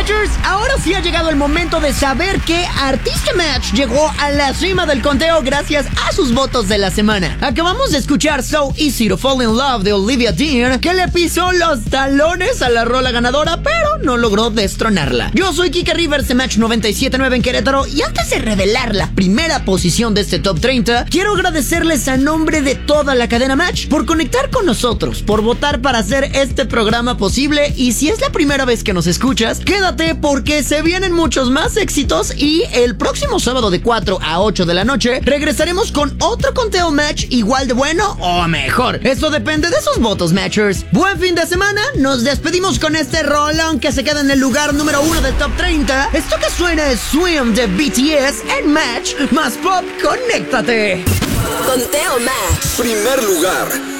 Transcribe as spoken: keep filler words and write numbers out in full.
Matchers, ahora sí ha llegado el momento de saber qué Artista Match llegó a la cima del conteo gracias a sus votos de la semana. Acabamos de escuchar So Easy to Fall in Love de Olivia Dean, que le pisó los talones a la rola ganadora, pero no logró destronarla. Yo soy Kike Rivers de Match noventa y siete punto nueve en Querétaro, y antes de revelar la primera posición de este Top treinta, quiero agradecerles a nombre de toda la cadena Match por conectar con nosotros, por votar para hacer este programa posible. Y si es la primera vez que nos escuchas, quédate porque se vienen muchos más éxitos, y el próximo sábado de cuatro a ocho de la noche regresaremos con otro conteo Match igual de bueno o mejor. Eso depende de sus votos, Matchers. Buen fin de semana, nos despedimos con este rolón que se queda en el lugar número uno del Top treinta. Esto que suena es Swim de B T S en Match Más Pop. Conéctate. Conteo Match. Primer lugar.